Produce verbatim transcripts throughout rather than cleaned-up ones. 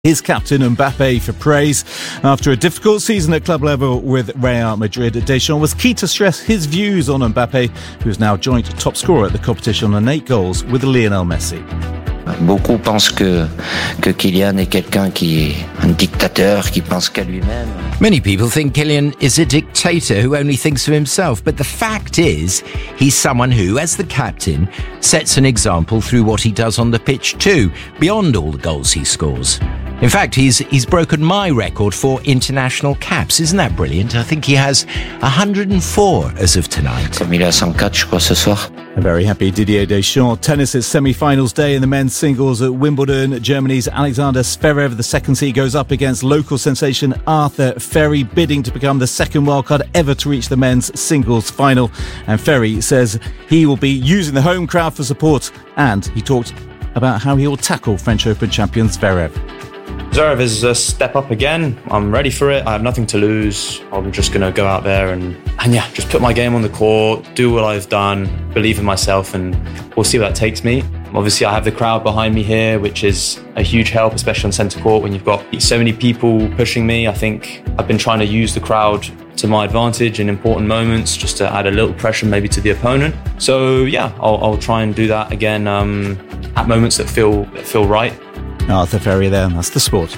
His captain Mbappe for praise. After a difficult season at club level with Real Madrid, Deschamps was key to stress his views on Mbappe, who is now joint top scorer at the competition on eight goals with Lionel Messi. Beaucoup pensent que, que Kylian est quelqu'un qui est un dictateur, qui pense qu'à lui-même. Many people think Kylian is a dictator who only thinks of himself, but the fact is he's someone who, as the captain, sets an example through what he does on the pitch too, beyond all the goals he scores. In fact, he's he's broken my record for international caps. Isn't that brilliant? I think he has one hundred four as of tonight. Comme il a cent quatre, je crois, ce soir. A very happy Didier Deschamps. Tennis is semi-finals day in the men's singles at Wimbledon. Germany's Alexander Zverev, the second seed, goes up against local sensation Arthur Ferry, bidding to become the second wildcard ever to reach the men's singles final. And Ferry says he will be using the home crowd for support, and he talked about how he will tackle French Open champion Zverev. Zverev is a step up again. I'm ready for it. I have nothing to lose. I'm just going to go out there and, and yeah, just put my game on the court, do what I've done, believe in myself, and we'll see where that takes me. Obviously, I have the crowd behind me here, which is a huge help, especially on centre court when you've got so many people pushing me. I think I've been trying to use the crowd to my advantage in important moments, just to add a little pressure maybe to the opponent. So yeah, I'll, I'll try and do that again um, at moments that feel that feel right. Arthur Ferry there, that's the sport.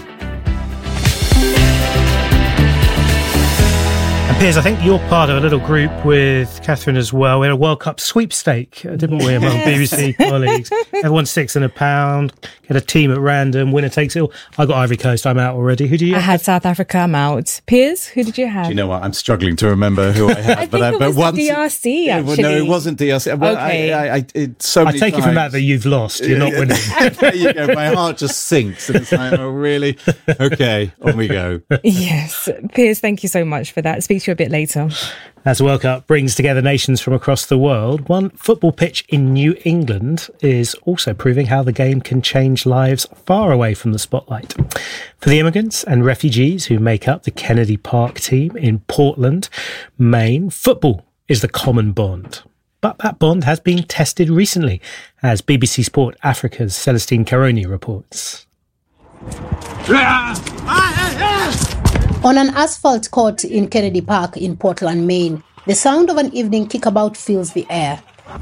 And Piers, I think you're part of a little group with Catherine as well. We had a World Cup sweepstake, didn't we, among B B C colleagues? Everyone six and a pound, get a team at random, winner takes it all. I got Ivory Coast, I'm out already. Who do you I have? had South Africa, I'm out. Piers, who did you have? Do you know what? I'm struggling to remember who I had. I but think I, it but was once, D R C, yeah, actually. well, no, it wasn't D R C. Well, okay. I, I, I, it, so many I take times. it from that that you've lost. You're not winning. There you go. My heart just sinks. And it's like, oh, really? Okay, on we go. Yes. Piers, thank you so much for that. Speak to you a bit later. As the World Cup brings together nations from across the world, one football pitch in New England is also proving how the game can change lives far away from the spotlight. For the immigrants and refugees who make up the Kennedy Park team in Portland, Maine, football is the common bond. But that bond has been tested recently, as B B C Sport Africa's Celestine Caroni reports. On an asphalt court in Kennedy Park in Portland, Maine, the sound of an evening kickabout fills the air.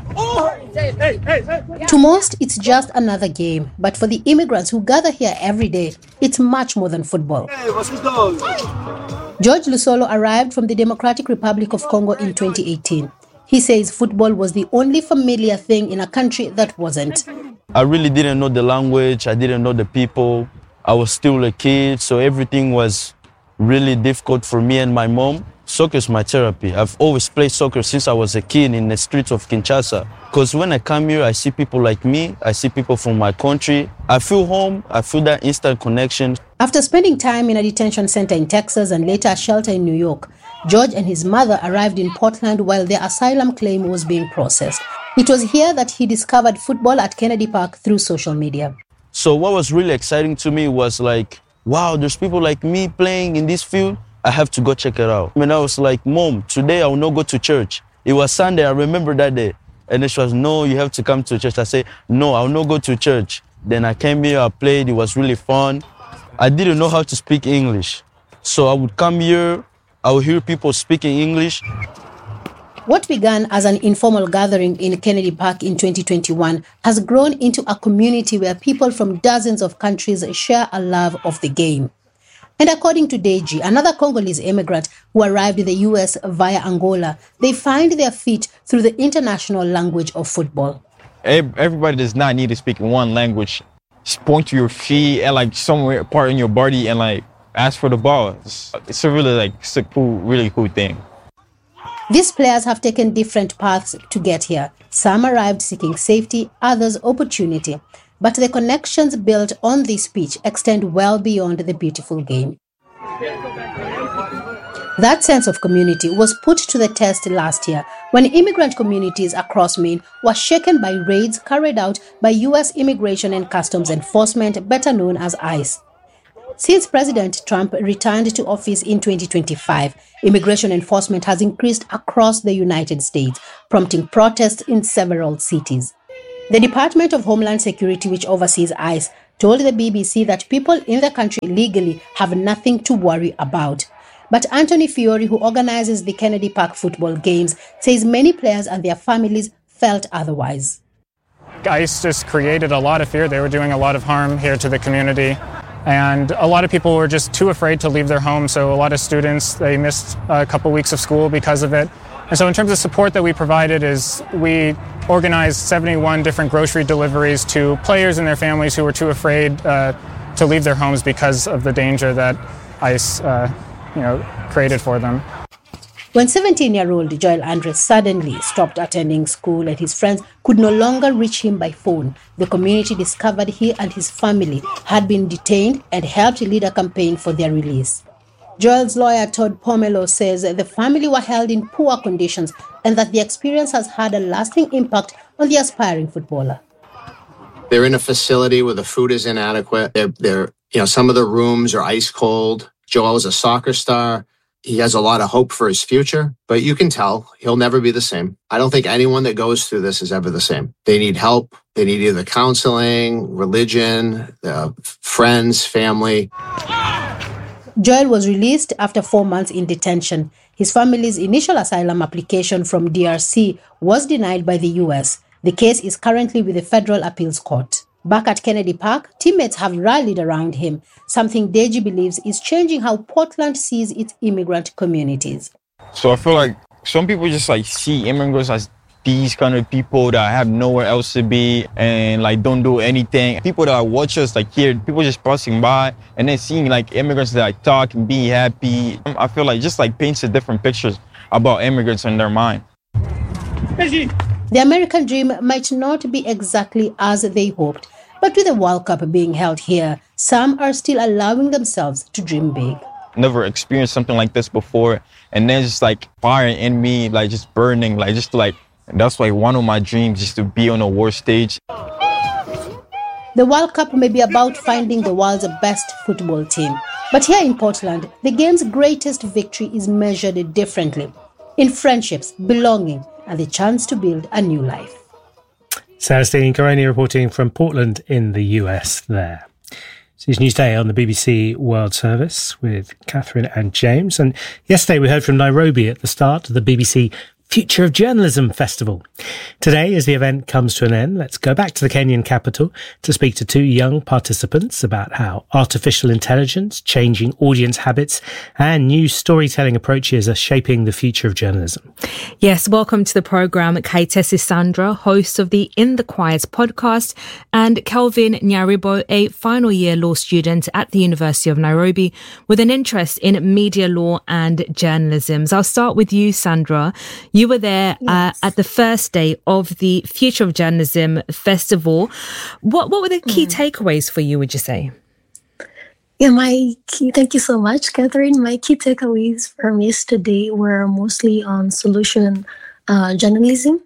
To most, it's just another game, but for the immigrants who gather here every day, it's much more than football. George Lusolo arrived from the Democratic Republic of Congo in twenty eighteen. He says football was the only familiar thing in a country that wasn't. I really didn't know the language, I didn't know the people. I was still a kid, so everything was really difficult for me and my mom. Soccer is my therapy. I've always played soccer since I was a kid in the streets of Kinshasa. Because when I come here, I see people like me, I see people from my country. I feel home, I feel that instant connection. After spending time in a detention center in Texas and later a shelter in New York, George and his mother arrived in Portland while their asylum claim was being processed. It was here that he discovered football at Kennedy Park through social media. So what was really exciting to me was like, wow, there's people like me playing in this field. I have to go check it out. And I was like, Mom, today I will not go to church. It was Sunday, I remember that day. And then she was, no, you have to come to church. I said, no, I will not go to church. Then I came here, I played, it was really fun. I didn't know how to speak English. So I would come here, I would hear people speaking English. What began as an informal gathering in Kennedy Park in twenty twenty-one has grown into a community where people from dozens of countries share a love of the game. And according to Deji, another Congolese immigrant who arrived in the U S via Angola, they find their feet through the international language of football. Everybody does not need to speak one language. Just point to your feet and like somewhere part in your body and like ask for the ball. It's, it's a really like it's a cool, really cool thing. These players have taken different paths to get here. Some arrived seeking safety, others opportunity. But the connections built on this pitch extend well beyond the beautiful game. That sense of community was put to the test last year when immigrant communities across Maine were shaken by raids carried out by U S Immigration and Customs Enforcement, better known as ICE. Since President Trump returned to office in twenty twenty-five, immigration enforcement has increased across the United States, prompting protests in several cities. The Department of Homeland Security, which oversees ICE, told the B B C that people in the country legally have nothing to worry about. But Anthony Fiori, who organizes the Kennedy Park football games, says many players and their families felt otherwise. ICE just created a lot of fear. They were doing a lot of harm here to the community. And a lot of people were just too afraid to leave their homes. So a lot of students, they missed a couple weeks of school because of it. And so in terms of support that we provided is we organized seventy-one different grocery deliveries to players and their families who were too afraid uh, to leave their homes because of the danger that ICE uh, you know, created for them. When seventeen-year-old Joel Andres suddenly stopped attending school and his friends could no longer reach him by phone, the community discovered he and his family had been detained and helped lead a campaign for their release. Joel's lawyer Todd Pomelo says the family were held in poor conditions and that the experience has had a lasting impact on the aspiring footballer. They're in a facility where the food is inadequate. They're, they're, you know, some of the rooms are ice cold. Joel is a soccer star. He has a lot of hope for his future, but you can tell he'll never be the same. I don't think anyone that goes through this is ever the same. They need help. They need either counseling, religion, uh, friends, family. Joel was released after four months in detention. His family's initial asylum application from D R C was denied by the U S. The case is currently with the Federal Appeals Court. Back at Kennedy Park, teammates have rallied around him, something Deji believes is changing how Portland sees its immigrant communities. So I feel like some people just like see immigrants as these kind of people that have nowhere else to be and like don't do anything. People that watch us like here, people just passing by and then seeing like immigrants that like, talk and be happy. I feel like just like paints a different pictures about immigrants in their mind. The American dream might not be exactly as they hoped, but with the World Cup being held here, some are still allowing themselves to dream big. Never experienced something like this before, and then just like fire in me, like just burning, like just like, that's like one of my dreams, just to be on a world stage. The World Cup may be about finding the world's best football team, but here in Portland, the game's greatest victory is measured differently, in friendships, belonging, and the chance to build a new life. Celestine Caroni reporting from Portland in the U S there. So it's News Day on the B B C World Service with Catherine and James. And yesterday we heard from Nairobi at the start of the B B C Future of Journalism Festival. Today, as the event comes to an end, let's go back to the Kenyan capital to speak to two young participants about how artificial intelligence, changing audience habits, and new storytelling approaches are shaping the future of journalism. Yes, welcome to the programme, Kaitesi Sandra, host of the In the Quiet podcast, and Kelvin Nyaribo, a final year law student at the University of Nairobi with an interest in media law and journalism. So I'll start with you, Sandra. You were there yes. uh, at the first day of the Future of Journalism Festival. What what were the key mm. takeaways for you, would you say? Yeah, my key, thank you so much, Catherine. My key takeaways from yesterday were mostly on solution uh, journalism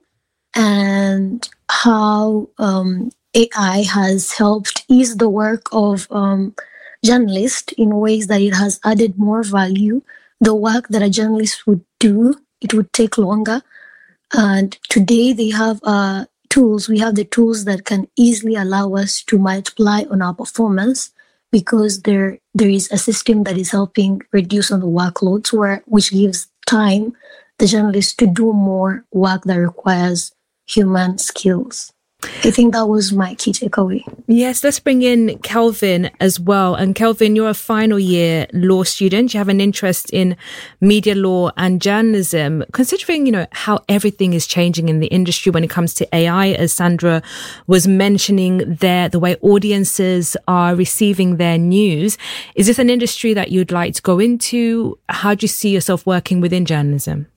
and how um, A I has helped ease the work of um, journalists in ways that it has added more value. The work that a journalist would do, it would take longer. And today they have uh, tools. We have the tools that can easily allow us to multiply on our performance because there there is a system that is helping reduce on the workloads, where which gives time the journalists to do more work that requires human skills. I think that was my key takeaway. Yes, let's bring in Kelvin as well. And Kelvin, you're a final year law student. You have an interest in media law and journalism. Considering, you know, how everything is changing in the industry when it comes to A I, as Sandra was mentioning there, the way audiences are receiving their news, is this an industry that you'd like to go into? How do you see yourself working within journalism?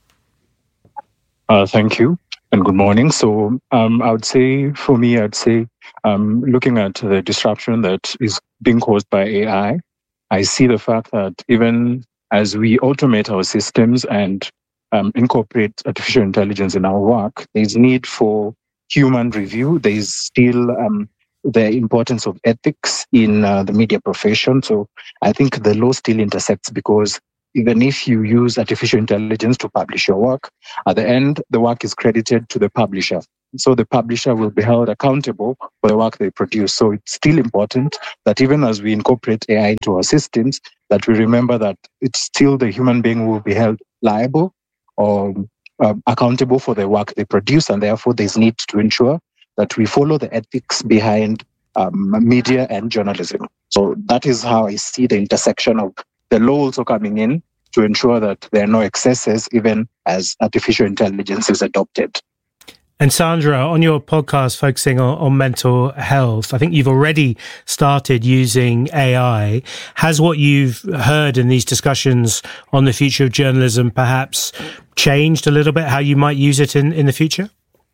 Uh, thank you. And good morning. So um, I would say, for me, I'd say um, looking at the disruption that is being caused by A I, I see the fact that even as we automate our systems and um, incorporate artificial intelligence in our work, there's need for human review. There's still um, the importance of ethics in uh, the media profession. So I think the law still intersects, because even if you use artificial intelligence to publish your work, at the end, the work is credited to the publisher. so the publisher will be held accountable for the work they produce. So it's still important that even as we incorporate A I into our systems, that we remember that it's still the human being who will be held liable or um, accountable for the work they produce, and therefore there's need to ensure that we follow the ethics behind um, media and journalism. So that is how I see the intersection of the law also coming in to ensure that there are no excesses even as artificial intelligence is adopted. And Sandra, on your podcast focusing on, on mental health, I think you've already started using A I. Has what you've heard in these discussions on the future of journalism perhaps changed a little bit how you might use it in, in the future?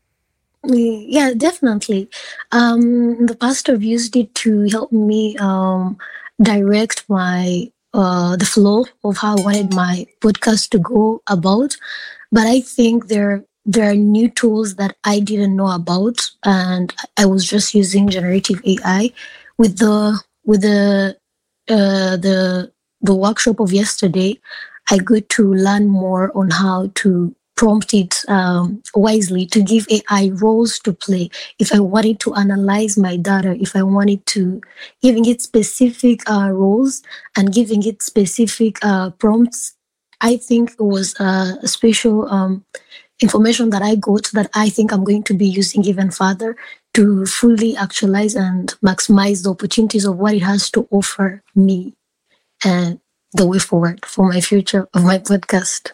Yeah, definitely. Um, in the past, I've used it to help me um, direct my uh, the flow of how I wanted my podcast to go about. But I think there there are new tools that I didn't know about, and I was just using generative A I. With the with the uh, the the workshop of yesterday, I got to learn more on how to prompt it um, wisely, to give A I roles to play. If I wanted to analyze my data, if I wanted to giving it specific uh, roles and giving it specific uh, prompts, I think it was uh, a special um, information that I got that I think I'm going to be using even further to fully actualize and maximize the opportunities of what it has to offer me and the way forward for my future of my podcast.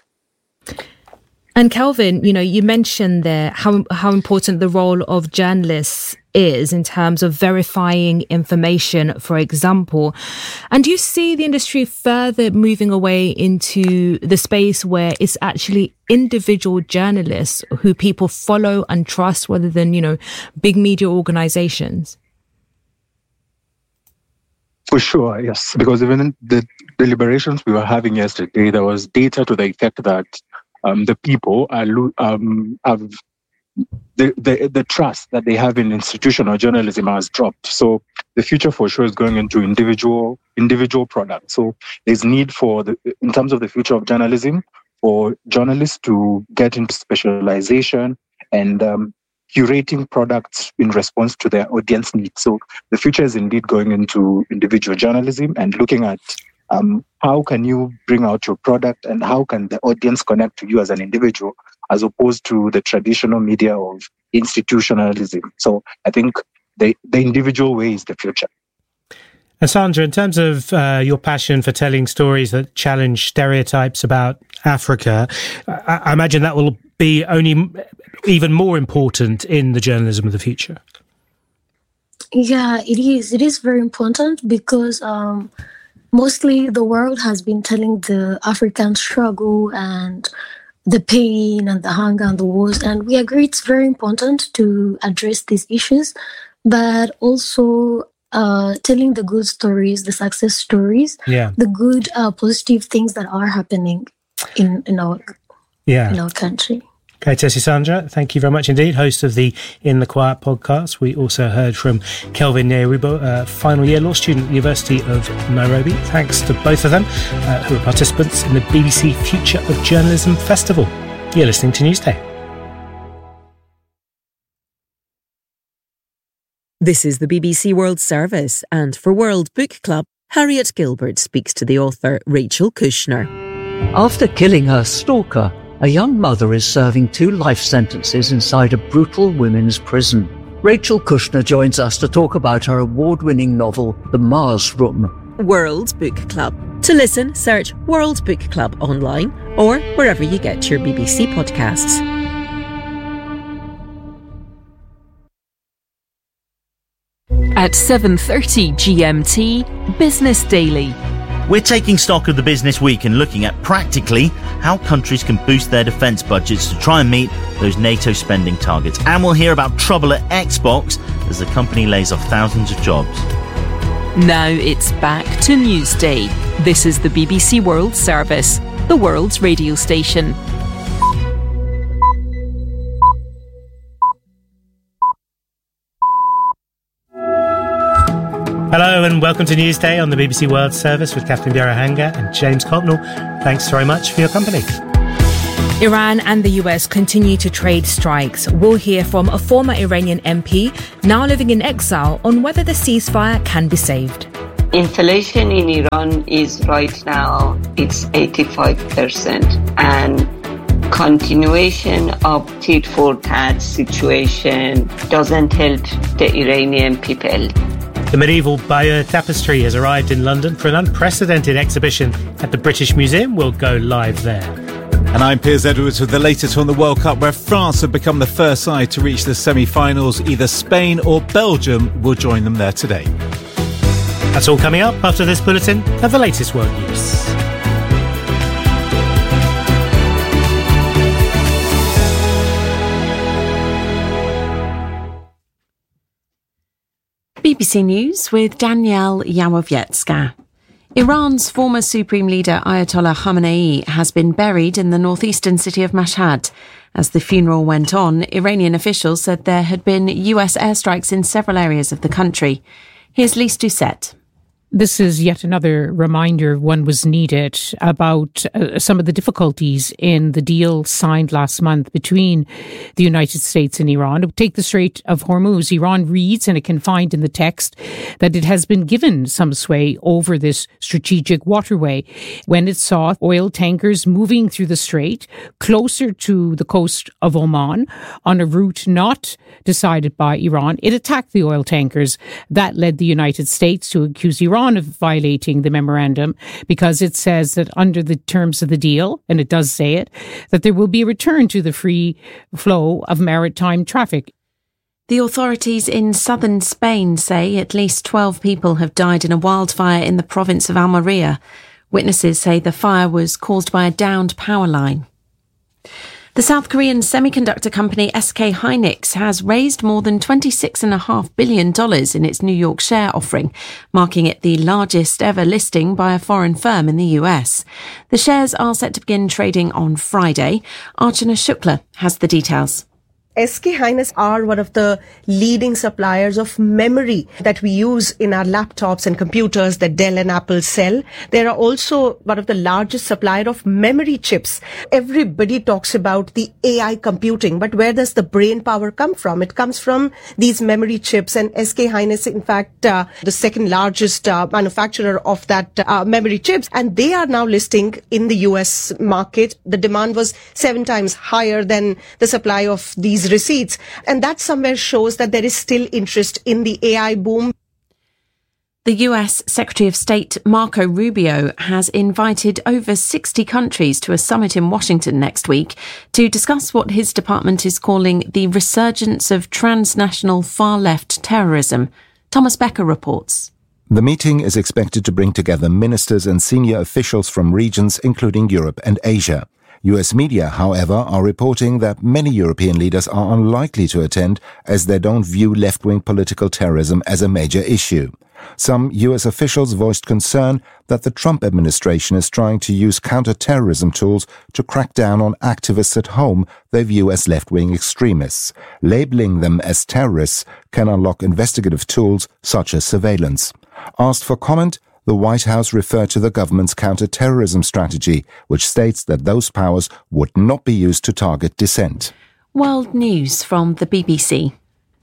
And Kelvin, you know, you mentioned there how how important the role of journalists is in terms of verifying information, for example. And do you see the industry further moving away into the space where it's actually individual journalists who people follow and trust rather than, you know, big media organizations? For sure, yes. Because even in the deliberations we were having yesterday, there was data to the effect that Um, the people are um, have the, the the trust that they have in institutional journalism has dropped. So the future for sure is going into individual individual products. So there's need for the in terms of the future of journalism for journalists to get into specialization and um, curating products in response to their audience needs. So the future is indeed going into individual journalism and looking at Um, how can you bring out your product and how can the audience connect to you as an individual as opposed to the traditional media of institutionalism. So I think the, the individual way is the future. And Sandra, in terms of uh, your passion for telling stories that challenge stereotypes about Africa, I, I imagine that will be only even more important in the journalism of the future. Yeah, it is. It is very important because um, mostly the world has been telling the African struggle and the pain and the hunger and the wars. And we agree it's very important to address these issues, but also uh, telling the good stories, the success stories, yeah. the good, uh, positive things that are happening in, in, our, yeah. in our country. Okay, Tessie Sandra, thank you very much indeed, host of the In the Quiet podcast. We also heard from Kelvin Nyerubo, a final year law student at the University of Nairobi. Thanks to both of them uh, who are participants in the B B C Future of Journalism Festival. You're listening to Newsday. This is the B B C World Service, and for World Book Club, Harriet Gilbert speaks to the author Rachel Kushner. After killing her stalker, a young mother is serving two life sentences inside a brutal women's prison. Rachel Kushner joins us to talk about her award-winning novel, The Mars Room. World Book Club. To listen, search World Book Club online or wherever you get your B B C podcasts. At seven thirty G M T, Business Daily. We're taking stock of the business week and looking at practically how countries can boost their defence budgets to try and meet those NATO spending targets. And we'll hear about trouble at Xbox as the company lays off thousands of jobs. Now it's back to Newsday. This is the B B C World Service, the world's radio station. Hello and welcome to Newsday on the B B C World Service with Catherine Bierahanga and James Copnell. Thanks very much for your company. Iran and the U S continue to trade strikes. We'll hear from a former Iranian M P, now living in exile, on whether the ceasefire can be saved. Inflation in Iran is right now, it's eighty-five percent. And continuation of tit for tat situation doesn't help the Iranian people. The medieval Bayeux Tapestry has arrived in London for an unprecedented exhibition at the British Museum. We'll go live there. And I'm Piers Edwards with the latest on the World Cup, where France have become the first side to reach the semi-finals. Either Spain or Belgium will join them there today. That's all coming up after this bulletin of the latest world news. B B C News with Danielle Yawowiecka. Iran's former supreme leader Ayatollah Khamenei has been buried in the northeastern city of Mashhad. As the funeral went on, Iranian officials said there had been U S airstrikes in several areas of the country. Here's Lise Doucette. This is yet another reminder, one was needed, about uh, some of the difficulties in the deal signed last month between the United States and Iran. Take the Strait of Hormuz. Iran reads, and it can find in the text, that it has been given some sway over this strategic waterway when it saw oil tankers moving through the strait closer to the coast of Oman on a route not decided by Iran. It attacked the oil tankers. That led the United States to accuse Iran of violating the memorandum, because it says that under the terms of the deal, and it does say it, that there will be a return to the free flow of maritime traffic. The authorities in southern Spain say at least twelve people have died in a wildfire in the province of Almeria. Witnesses say the fire was caused by a downed power line. The South Korean semiconductor company S K Hynix has raised more than twenty-six point five billion dollars in its New York share offering, marking it the largest ever listing by a foreign firm in the U S. The shares are set to begin trading on Friday. Archana Shukla has the details. S K Hynix are one of the leading suppliers of memory that we use in our laptops and computers that Dell and Apple sell. They are also one of the largest supplier of memory chips. Everybody talks about the A I computing, but where does the brain power come from? It comes from these memory chips, and S K Hynix, in fact, uh, the second largest uh, manufacturer of that uh, memory chips, and they are now listing in the U S market. The demand was seven times higher than the supply of these receipts, and that somewhere shows that there is still interest in the A I boom. The U S Secretary of State Marco Rubio has invited over sixty countries to a summit in Washington next week to discuss what his department is calling the resurgence of transnational far-left terrorism. Thomas Becker reports. The meeting is expected to bring together ministers and senior officials from regions including Europe and Asia. U S media, however, are reporting that many European leaders are unlikely to attend as they don't view left-wing political terrorism as a major issue. Some U S officials voiced concern that the Trump administration is trying to use counter-terrorism tools to crack down on activists at home they view as left-wing extremists. Labeling them as terrorists can unlock investigative tools such as surveillance. Asked for comment, the White House referred to the government's counter-terrorism strategy, which states that those powers would not be used to target dissent. World News from the B B C.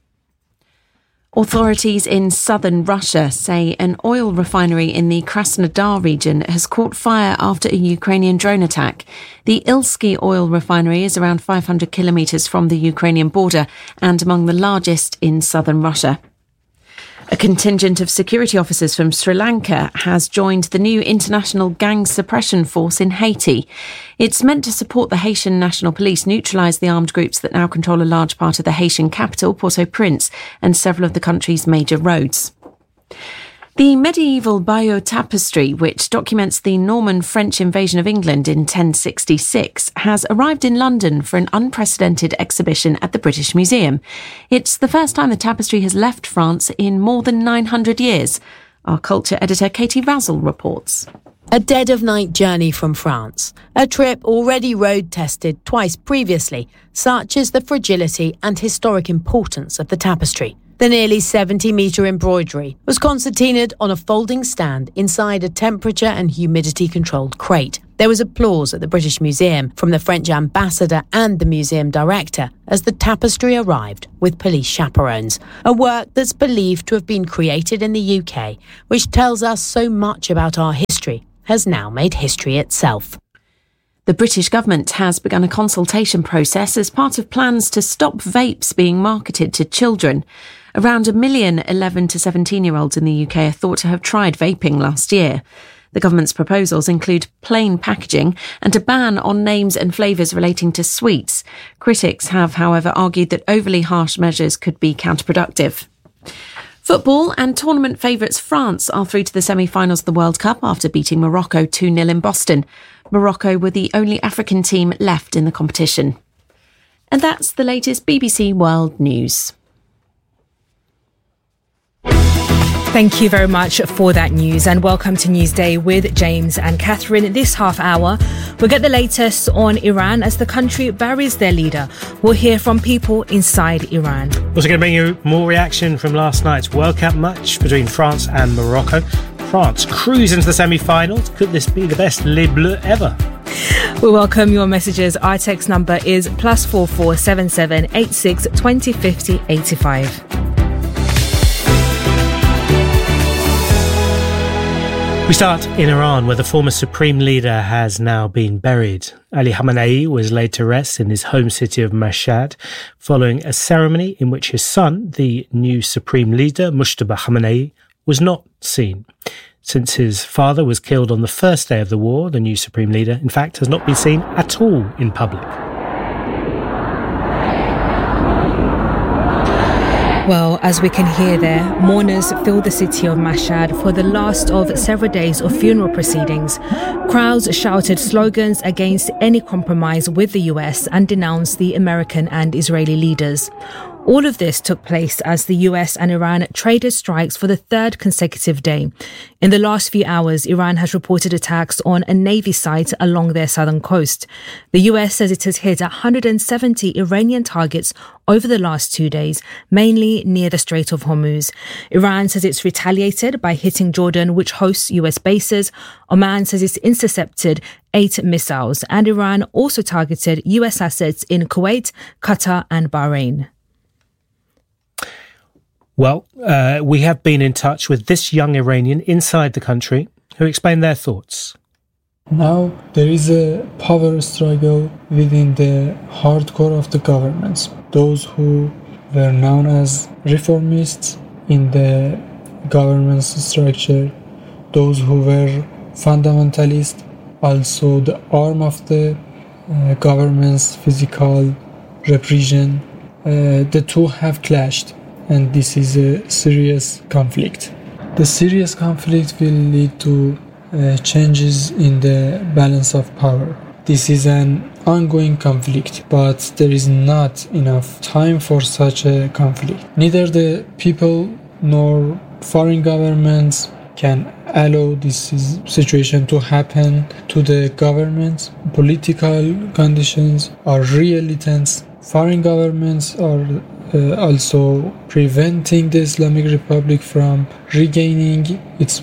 Authorities in southern Russia say an oil refinery in the Krasnodar region has caught fire after a Ukrainian drone attack. The Ilsky oil refinery is around five hundred kilometres from the Ukrainian border and among the largest in southern Russia. A contingent of security officers from Sri Lanka has joined the new International Gang Suppression Force in Haiti. It's meant to support the Haitian National Police neutralise the armed groups that now control a large part of the Haitian capital, Port-au-Prince, and several of the country's major roads. The medieval Bayeux Tapestry, which documents the Norman French invasion of England in ten sixty-six, has arrived in London for an unprecedented exhibition at the British Museum. It's the first time the tapestry has left France in more than nine hundred years. Our culture editor Katie Razzle reports. A dead-of-night journey from France, a trip already road-tested twice previously, such is the fragility and historic importance of the tapestry. The nearly seventy metre embroidery was concertinaed on a folding stand inside a temperature and humidity controlled crate. There was applause at the British Museum from the French ambassador and the museum director as the tapestry arrived with police chaperones, a work that's believed to have been created in the U K, which tells us so much about our history, has now made history itself. The British government has begun a consultation process as part of plans to stop vapes being marketed to children. Around a million eleven to seventeen-year-olds in the U K are thought to have tried vaping last year. The government's proposals include plain packaging and a ban on names and flavours relating to sweets. Critics have, however, argued that overly harsh measures could be counterproductive. Football and tournament favourites France are through to the semi-finals of the World Cup after beating Morocco two nil in Boston. Morocco were the only African team left in the competition. And that's the latest B B C World News. Thank you very much for that news and welcome to Newsday with James and Catherine. This half hour, we'll get the latest on Iran as the country buries their leader. We'll hear from people inside Iran. Also going to bring you more reaction from last night's World Cup match between France and Morocco. France cruise into the semi-finals. Could this be the best Les Bleus ever? We welcome your messages. Our text number is plus four four seven seven eight six twenty fifty eighty five. We start in Iran, where the former supreme leader has now been buried. Ali Khamenei was laid to rest in his home city of Mashhad following a ceremony in which his son, the new supreme leader, Mujtaba Khamenei, was not seen. Since his father was killed on the first day of the war, the new supreme leader, in fact, has not been seen at all in public. Well, as we can hear there, mourners filled the city of Mashhad for the last of several days of funeral proceedings. Crowds shouted slogans against any compromise with the U S and denounced the American and Israeli leaders. All of this took place as the U S and Iran traded strikes for the third consecutive day. In the last few hours, Iran has reported attacks on a Navy site along their southern coast. The U S says it has hit one hundred seventy Iranian targets over the last two days, mainly near the Strait of Hormuz. Iran says it's retaliated by hitting Jordan, which hosts U S bases. Oman says it's intercepted eight missiles, and Iran also targeted U S assets in Kuwait, Qatar and Bahrain. Well, uh, we have been in touch with this young Iranian inside the country who explained their thoughts. Now there is a power struggle within the hardcore of the governments. Those who were known as reformists in the government's structure, those who were fundamentalists, also the arm of the uh, government's physical repression, uh, the two have clashed. And this is a serious conflict. The serious conflict will lead to uh, changes in the balance of power. This is an ongoing conflict, but there is not enough time for such a conflict. Neither the people nor foreign governments can allow this situation to happen to the governments. Political conditions are really tense. Foreign governments are uh, also preventing the Islamic Republic from regaining its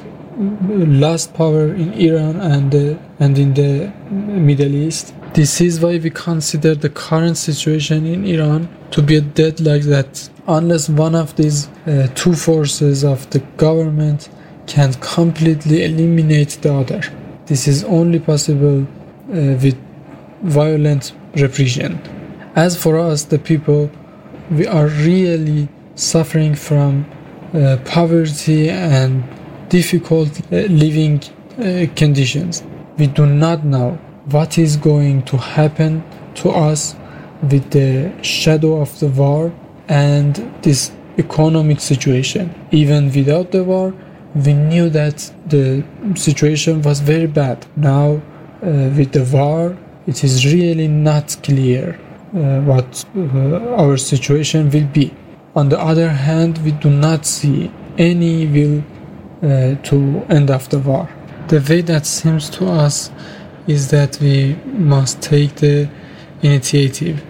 lost power in Iran and uh, and in the Middle East. This is why we consider the current situation in Iran to be a deadlock that unless one of these uh, two forces of the government can completely eliminate the other. This is only possible uh, with violent repression. As for us, the people, we are really suffering from uh, poverty and difficult uh, living uh, conditions. We do not know what is going to happen to us with the shadow of the war and this economic situation. Even without the war, we knew that the situation was very bad. Now, uh, with the war, it is really not clear uh, what uh, our situation will be. On the other hand, we do not see any will uh, to end of the war. The way that seems to us is that we must take the initiative.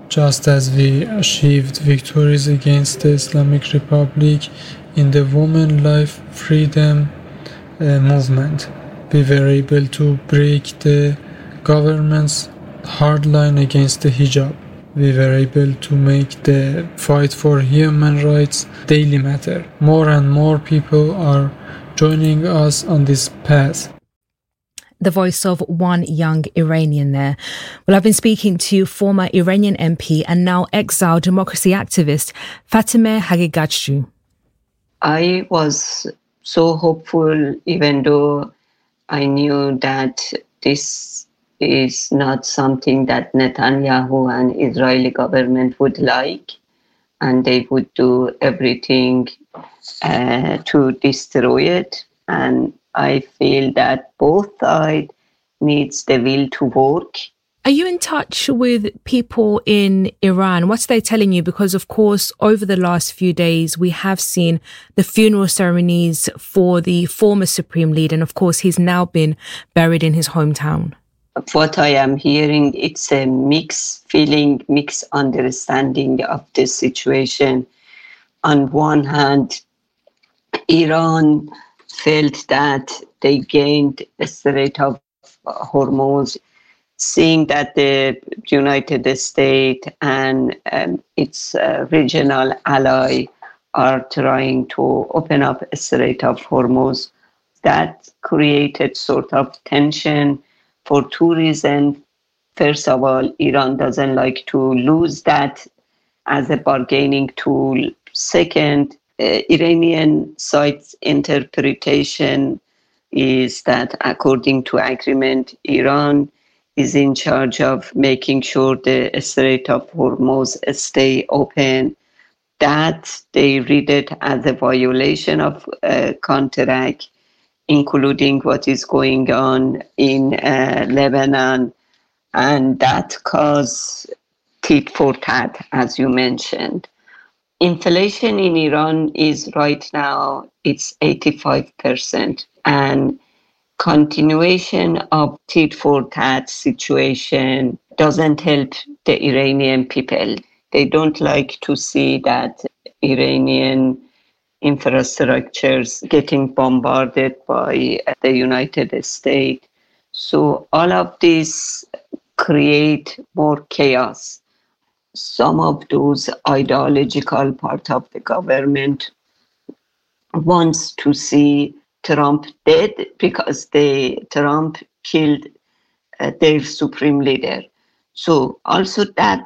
just as we achieved victories against the Islamic Republic in the women life freedom uh, movement. We were able to break the government's hard line against the hijab. We were able to make the fight for human rights daily matter. More and more people are joining us on this path. The voice of one young Iranian there. Well, I've been speaking to former Iranian M P and now exiled democracy activist Fatemeh Haghighatshju. I was so hopeful, even though I knew that this is not something that Netanyahu and Israeli government would like, and they would do everything uh, to destroy it. And I feel that both sides needs the will to work. Are you in touch with people in Iran? What's they telling you? Because, of course, over the last few days, we have seen the funeral ceremonies for the former supreme leader. And, of course, he's now been buried in his hometown. What I am hearing, it's a mixed feeling, mixed understanding of the situation. On one hand, Iran felt that they gained the Strait of Hormuz, seeing that the United States and um, its uh, regional ally are trying to open up a Strait of Hormuz. That created sort of tension for two reasons. First of all, Iran doesn't like to lose that as a bargaining tool. Second, Uh, Iranian side's interpretation is that according to agreement, Iran is in charge of making sure the Strait of Hormuz stay open. That they read it as a violation of uh, contract, including what is going on in uh, Lebanon, and that caused tit for tat, as you mentioned. Inflation in Iran is right now, it's eighty-five percent, and continuation of tit for tat situation doesn't help the Iranian people. They don't like to see that Iranian infrastructures getting bombarded by the United States. So all of this create more chaos. Some of those ideological part of the government wants to see Trump dead because they Trump killed uh, their supreme leader. So also that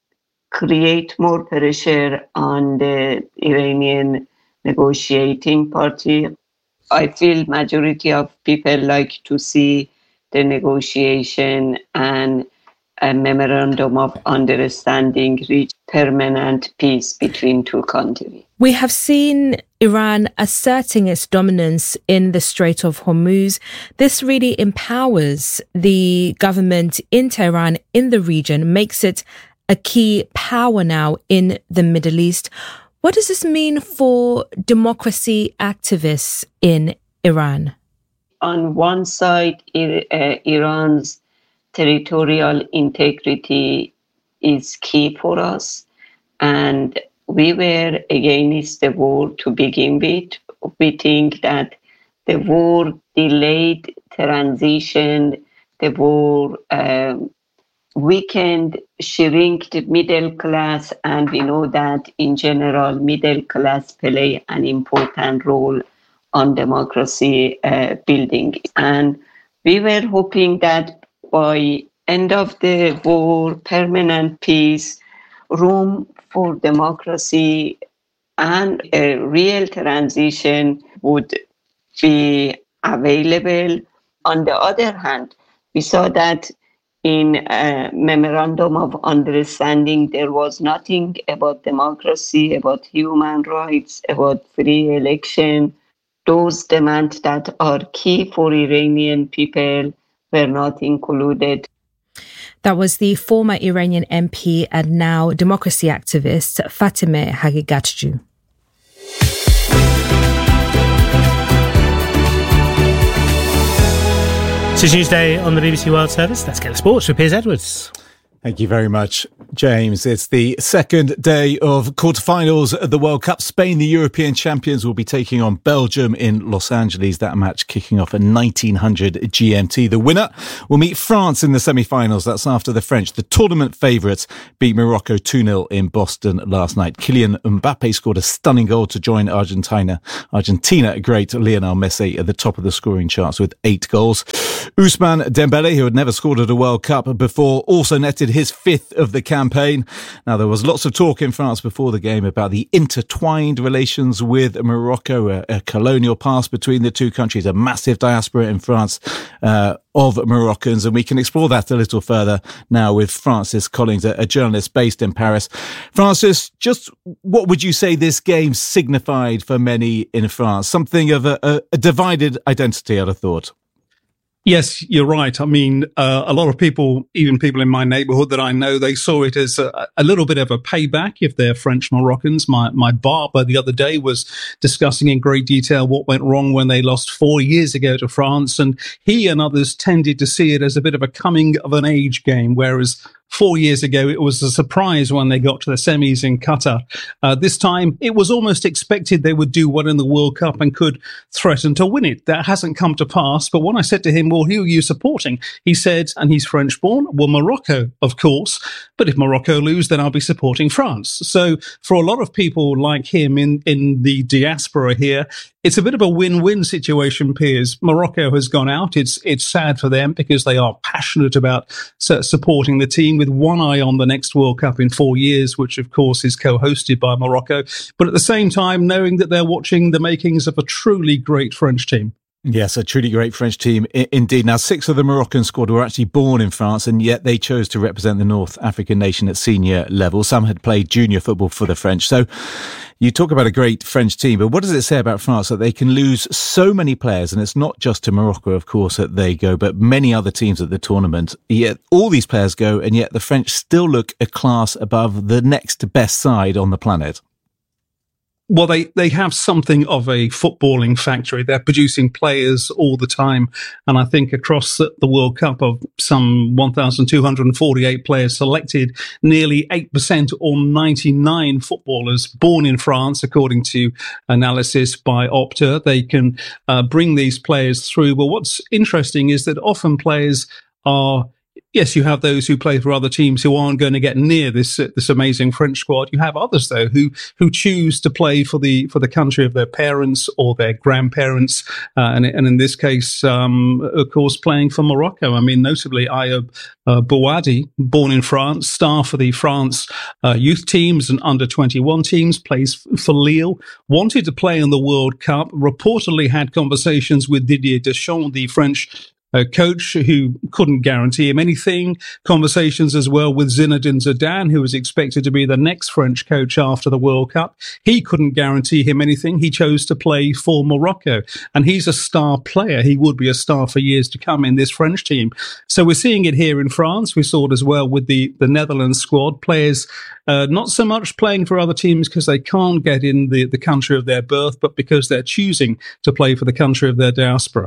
create more pressure on the Iranian negotiating party. I feel majority of people like to see the negotiation and a memorandum of understanding reach permanent peace between two countries. We have seen Iran asserting its dominance in the Strait of Hormuz. This really empowers the government in Tehran, in the region, makes it a key power now in the Middle East. What does this mean for democracy activists in Iran? On one side, uh, Iran's territorial integrity is key for us, and we were against the war to begin with. We think that the war delayed transition, the war um, weakened, shrink the middle class, and we know that in general, middle class play an important role on democracy uh, building. And we were hoping that by end of the war, permanent peace, room for democracy and a real transition would be available. On the other hand, we saw that in a memorandum of understanding, there was nothing about democracy, about human rights, about free election. Those demands that are key for Iranian people were not included. That was the former Iranian M P and now democracy activist Fatemeh Haghighatshju. It's Tuesday on the B B C World Service. Let's get the sports with Piers Edwards. Thank you very much, James. It's the second day of quarterfinals of the World Cup. Spain, the European champions, will be taking on Belgium in Los Angeles. That match kicking off at nineteen hundred G M T. The winner will meet France in the semi-finals. That's after the French, the tournament favourites, beat Morocco two nil in Boston last night. Kylian Mbappe scored a stunning goal to join Argentina. Argentina, great Lionel Messi at the top of the scoring charts with eight goals. Ousmane Dembele, who had never scored at a World Cup before, also netted his fifth of the campaign. Now, there was lots of talk in France before the game about the intertwined relations with Morocco, a, a colonial past between the two countries, a massive diaspora in France uh, of Moroccans. And we can explore that a little further now with Francis Collings, a, a journalist based in Paris. Francis, just what would you say this game signified for many in France? Something of a, a, a divided identity, I'd have thought. Yes, you're right. I mean, uh, a lot of people, even people in my neighborhood that I know, they saw it as a, a little bit of a payback if they're French Moroccans. My, my barber the other day was discussing in great detail what went wrong when they lost four years ago to France. And he and others tended to see it as a bit of a coming of an age game, whereas Four years ago, it was a surprise when they got to the semis in Qatar. Uh, this time, it was almost expected they would do well in the World Cup and could threaten to win it. That hasn't come to pass. But when I said to him, well, who are you supporting? He said, and he's French-born, well, Morocco, of course. But if Morocco lose, then I'll be supporting France. So for a lot of people like him in, in the diaspora here, it's a bit of a win-win situation, Piers. Morocco has gone out. It's it's sad for them because they are passionate about supporting the team with one eye on the next World Cup in four years, which, of course, is co-hosted by Morocco. But at the same time, knowing that they're watching the makings of a truly great French team. Yes, a truly great French team I- indeed. Now, six of the Moroccan squad were actually born in France, and yet they chose to represent the North African nation at senior level. Some had played junior football for the French. So you talk about a great French team, but what does it say about France that they can lose so many players? And it's not just to Morocco, of course, that they go, but many other teams at the tournament. Yet all these players go, and yet the French still look a class above the next best side on the planet. Well, they, they have something of a footballing factory. They're producing players all the time. And I think across the World Cup of some one thousand two hundred forty-eight players selected, nearly eight percent or ninety-nine footballers born in France, according to analysis by Opta. They can uh, bring these players through. But what's interesting is that often players are Yes, you have those who play for other teams who aren't going to get near this uh, this amazing French squad. You have others though who who choose to play for the for the country of their parents or their grandparents, uh, and and in this case, um, of course, playing for Morocco. I mean, notably Ayoub uh, Bouadi, born in France, star for the France uh, youth teams and under twenty-one teams, plays for Lille. Wanted to play in the World Cup. Reportedly had conversations with Didier Deschamps, the French a coach who couldn't guarantee him anything. Conversations as well with Zinedine Zidane, who was expected to be the next French coach after the World Cup. He couldn't guarantee him anything. He chose to play for Morocco. And he's a star player. He would be a star for years to come in this French team. So we're seeing it here in France. We saw it as well with the, the Netherlands squad. Players uh, not so much playing for other teams because they can't get in the, the country of their birth, but because they're choosing to play for the country of their diaspora.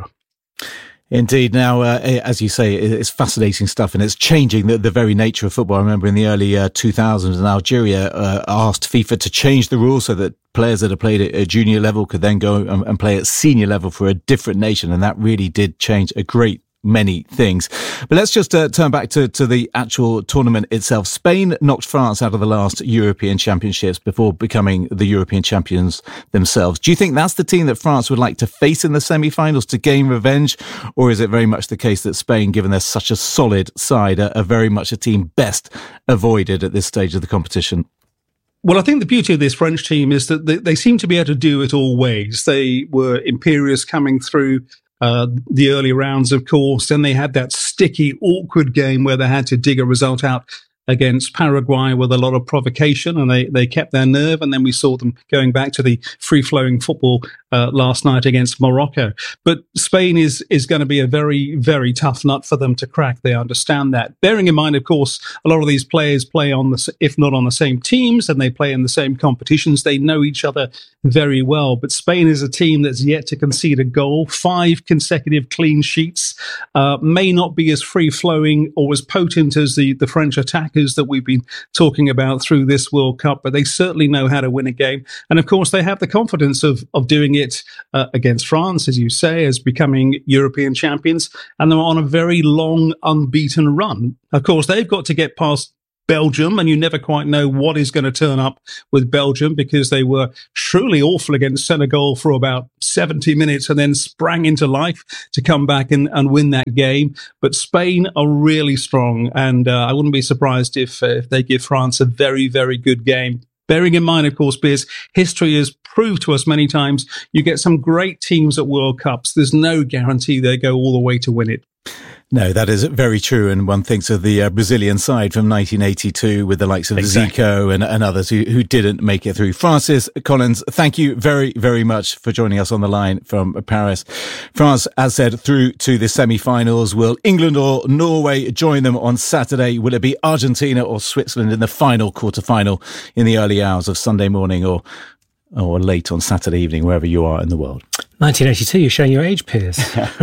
Indeed. Now, uh, as you say, it's fascinating stuff, and it's changing the, the very nature of football. I remember in the early uh, two thousands, and Algeria uh, asked FIFA to change the rules so that players that have played at a junior level could then go and, and play at senior level for a different nation, and that really did change a great many things. But let's just uh, turn back to, to the actual tournament itself. Spain knocked France out of the last European Championships before becoming the European champions themselves. Do you think that's the team that France would like to face in the semi-finals to gain revenge? Or is it very much the case that Spain, given they're such a solid side, are, are very much a team best avoided at this stage of the competition? Well, I think the beauty of this French team is that they, they seem to be able to do it all ways. They were imperious coming through Uh, the early rounds, of course. Then they had that sticky, awkward game where they had to dig a result out against Paraguay with a lot of provocation, and they, they kept their nerve. And then we saw them going back to the free-flowing football uh, last night against Morocco. But Spain is is going to be a very, very tough nut for them to crack. They understand that. Bearing in mind, of course, a lot of these players play on the, if not on the same teams, and they play in the same competitions. They know each other very well. But Spain is a team that's yet to concede a goal. Five consecutive clean sheets. Uh, may not be as free-flowing or as potent as the, the French attackers that we've been talking about through this World Cup, but they certainly know how to win a game. And of course, they have the confidence of, of doing it uh, against France, as you say, as becoming European champions. And they're on a very long, unbeaten run. Of course, they've got to get past Belgium, and you never quite know what is going to turn up with Belgium, because they were truly awful against Senegal for about seventy minutes and then sprang into life to come back and, and win that game. But Spain are really strong, and uh, I wouldn't be surprised if, uh, if they give France a very, very good game. Bearing in mind, of course, Piers, history has proved to us many times you get some great teams at World Cups. There's no guarantee they go all the way to win it. No, that is very true. And one thinks of the uh, Brazilian side from nineteen eighty-two with the likes of exactly. Zico and, and others who, who didn't make it through. Francis Collins, thank you very, very much for joining us on the line from Paris. France, as said, through to the semi-finals. Will England or Norway join them on Saturday? Will it be Argentina or Switzerland in the final quarter-final in the early hours of Sunday morning or or late on Saturday evening, wherever you are in the world? nineteen eighty-two, you're showing your age, Piers.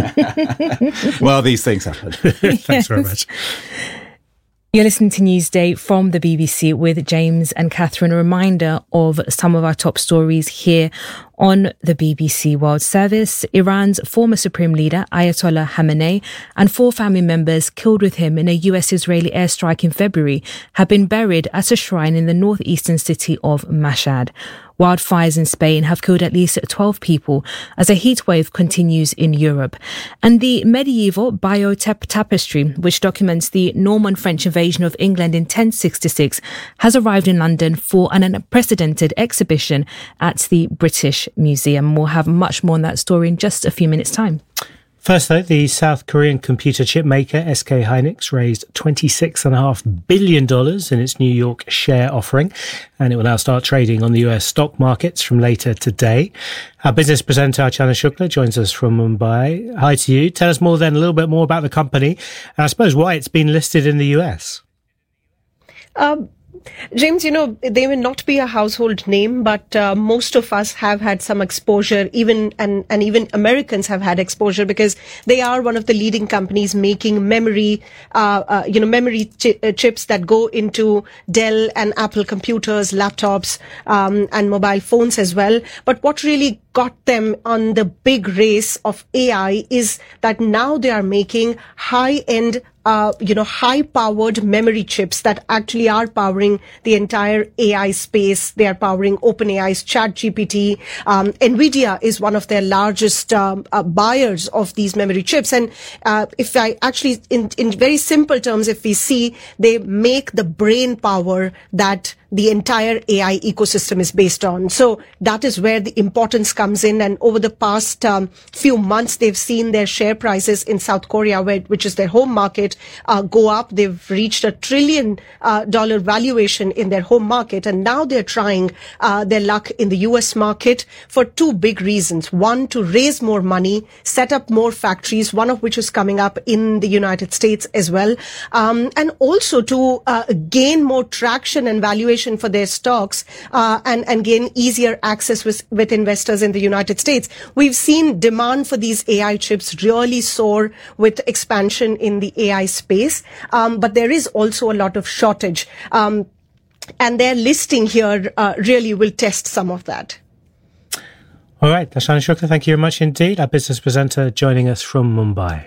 Well, these things happen. Thanks very much. You're listening to Newsday from the B B C with James and Catherine. A reminder of some of our top stories here on the B B C World Service. Iran's former Supreme Leader, Ayatollah Khamenei, and four family members killed with him in a U S-Israeli airstrike in February have been buried at a shrine in the northeastern city of Mashhad. Wildfires in Spain have killed at least twelve people as a heatwave continues in Europe. And the medieval Bayeux Tapestry, which documents the Norman French invasion of England in ten sixty-six, has arrived in London for an unprecedented exhibition at the British Museum. We'll have much more on that story in just a few minutes' time. First, though, the South Korean computer chip maker S K Hynix raised twenty-six point five billion dollars in its New York share offering, and it will now start trading on the U S stock markets from later today. Our business presenter, Archana Shukla, joins us from Mumbai. Hi to you. Tell us more then, a little bit more about the company, and I suppose why it's been listed in the U S. Um, James, you know, they may not be a household name, but uh, most of us have had some exposure, even and, and even Americans have had exposure, because they are one of the leading companies making memory, uh, uh, you know, memory chi- uh, chips that go into Dell and Apple computers, laptops, um, and mobile phones as well. But what really got them on the big race of A I is that now they are making high-end Uh, you know, high-powered memory chips that actually are powering the entire A I space. They are powering OpenAI's ChatGPT. Um, NVIDIA is one of their largest um, uh, buyers of these memory chips. And uh, if I actually, in, in very simple terms, if we see, they make the brain power that the entire A I ecosystem is based on. So that is where the importance comes in. And over the past um, few months, they've seen their share prices in South Korea, where, which is their home market, uh, go up. They've reached a trillion uh, dollar valuation in their home market. And now they're trying uh, their luck in the U S market for two big reasons. One, to raise more money, set up more factories, one of which is coming up in the United States as well. Um, and also to uh, gain more traction and valuation for their stocks, uh, and, and gain easier access with, with investors in the United States. We've seen demand for these A I chips really soar with expansion in the A I space. Um, but there is also a lot of shortage. Um, and their listing here, uh, really will test some of that. All right. Ashana Shukla, thank you very much indeed. Our business presenter joining us from Mumbai.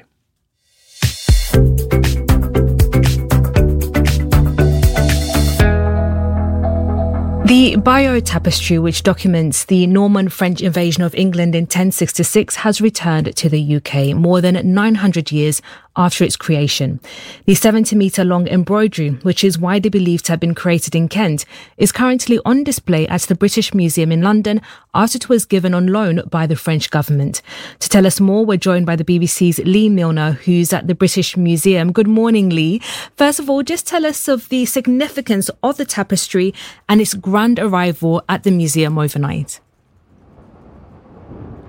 The Bayeux Tapestry, which documents the Norman French invasion of England in ten sixty-six, has returned to the U K more than nine hundred years after its creation. The seventy metre long embroidery, which is widely believed to have been created in Kent, is currently on display at the British Museum in London after it was given on loan by the French government. To tell us more, we're joined by the B B C's Lee Milner, who's at the British Museum. Good morning, Lee. First of all, just tell us of the significance of the tapestry and its grand arrival at the museum overnight.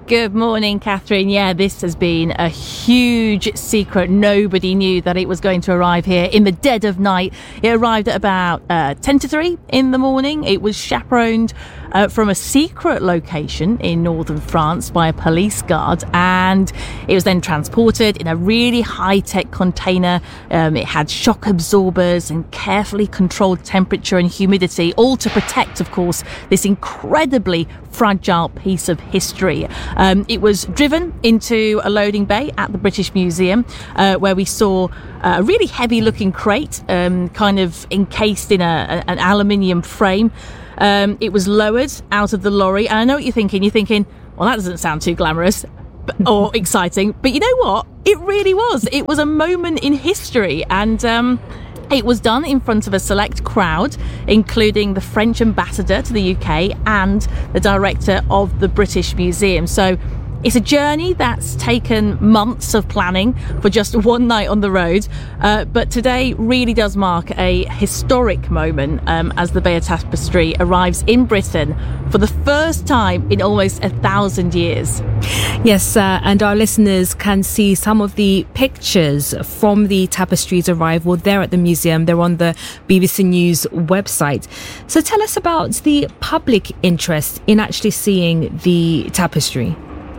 Good morning, Catherine. Yeah, this has been a huge secret. Nobody knew that it was going to arrive here in the dead of night. It arrived at about uh, ten to three in the morning. It was chaperoned uh, from a secret location in northern France by a police guard, and it was then transported in a really high-tech container. Um, it had shock absorbers and carefully controlled temperature and humidity, all to protect, of course, this incredibly fragile piece of history. Um, it was driven into a loading bay at the British Museum, uh, where we saw a really heavy-looking crate, um, kind of encased in a, a, an aluminium frame. Um, it was lowered out of the lorry, and I know what you're thinking. You're thinking, well, that doesn't sound too glamorous or exciting, but you know what? It really was. It was a moment in history, and um, it was done in front of a select crowd, including the French ambassador to the U K and the director of the British Museum. So it's a journey that's taken months of planning for just one night on the road. Uh, but today really does mark a historic moment um, as the Bayeux Tapestry arrives in Britain for the first time in almost a thousand years. Yes, uh, and our listeners can see some of the pictures from the tapestry's arrival there at the museum. They're on the B B C News website. So tell us about the public interest in actually seeing the tapestry.